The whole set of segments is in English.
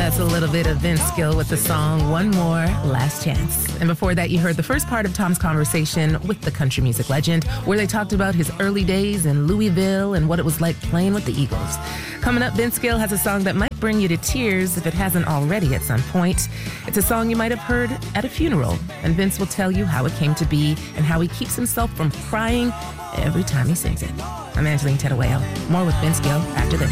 That's a little bit of Vince Gill with the song One More Last Chance. And before that, you heard the first part of Tom's conversation with the country music legend, where they talked about his early days in Louisville and what it was like playing with the Eagles. Coming up, Vince Gill has a song that might bring you to tears if it hasn't already at some point. It's a song you might have heard at a funeral, and Vince will tell you how it came to be and how he keeps himself from crying every time he sings it. I'm Angeline Tettaweo. More with Vince Gill after this.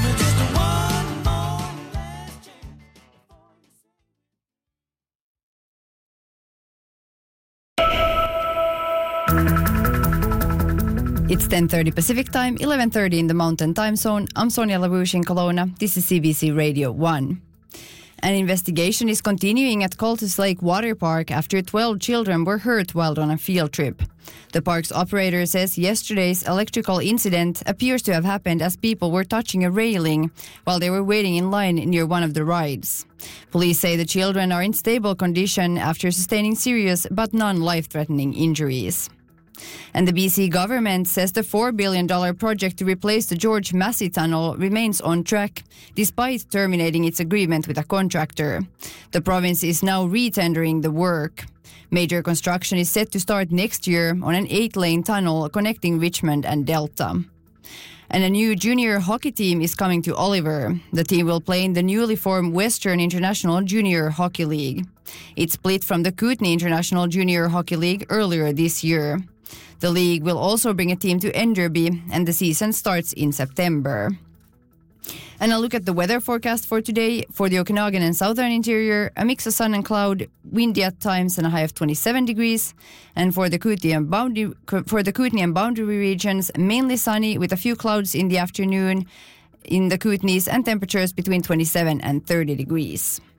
It's 10:30 Pacific Time, 11:30 in the Mountain Time Zone. I'm Sonia LaRouche in Kelowna. This is CBC Radio 1. An investigation is continuing at Cultus Lake Water Park after 12 children were hurt while on a field trip. The park's operator says yesterday's electrical incident appears to have happened as people were touching a railing while they were waiting in line near one of the rides. Police say the children are in stable condition after sustaining serious but non-life-threatening injuries. And the BC government says the $4 billion project to replace the George Massey Tunnel remains on track, despite terminating its agreement with a contractor. The province is now re-tendering the work. Major construction is set to start next year on an 8-lane tunnel connecting Richmond and Delta. And a new junior hockey team is coming to Oliver. The team will play in the newly formed Western International Junior Hockey League. It split from the Kootenay International Junior Hockey League earlier this year. The league will also bring a team to Enderby, and the season starts in September. And a look at the weather forecast for today. For the Okanagan and southern interior, a mix of sun and cloud, windy at times and a high of 27 degrees. And for the Kootenay and boundary regions, mainly sunny with a few clouds in the afternoon in the Kootenays and temperatures between 27 and 30 degrees.